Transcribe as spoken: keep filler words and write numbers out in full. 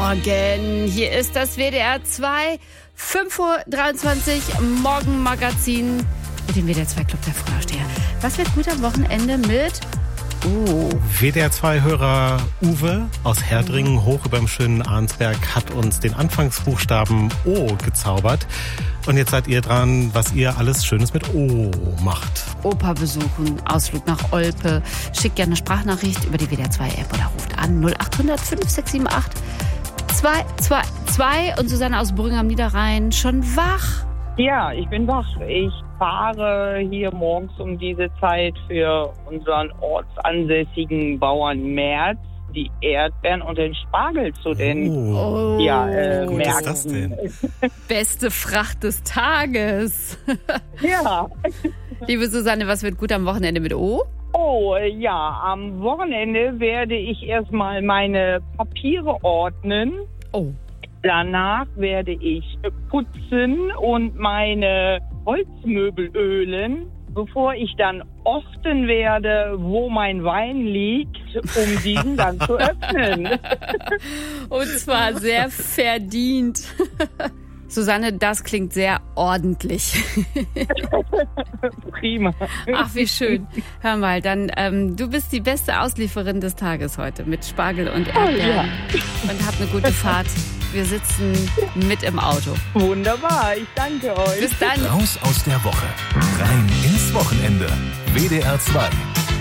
Morgen. Hier ist das W D R zwei, fünf Uhr dreiundzwanzig, Morgenmagazin mit dem W D R zwei Club der Frühaufsteher. Was wird gut am Wochenende mit... Oh. W D R zwei-Hörer Uwe aus Herdringen, hoch über dem schönen Arnsberg, hat uns den Anfangsbuchstaben O gezaubert. Und jetzt seid ihr dran, was ihr alles Schönes mit O macht. Opa besuchen, Ausflug nach Olpe. Schickt gerne eine Sprachnachricht über die W D R zwei App oder ruft an null acht hundert fünf sechs sieben acht zwei zwei zwei. Und Susanne aus Brüggen am Niederrhein, schon wach? Ja, ich bin wach. Ich fahre hier morgens um diese Zeit für unseren ortsansässigen Bauern Merz die Erdbeeren und den Spargel zu den Oh. ja, äh, Wo Märkten. ist das denn? Beste Fracht des Tages. Ja. Liebe Susanne, was wird gut am Wochenende mit O? Oh, ja, am Wochenende werde ich erstmal meine Papiere ordnen. Oh. Danach werde ich putzen und meine Holzmöbel ölen, bevor ich dann orten werde, wo mein Wein liegt, um diesen dann zu öffnen. Und zwar sehr verdient. Susanne, das klingt sehr ordentlich. Prima. Ach, wie schön. Hör mal, dann, ähm, du bist die beste Auslieferin des Tages heute mit Spargel und Erdbeeren. Oh, ja. Und hab eine gute Fahrt. Wir sitzen mit im Auto. Wunderbar, ich danke euch. Bis dann. Raus aus der Woche. Rein ins Wochenende. W D R zwei.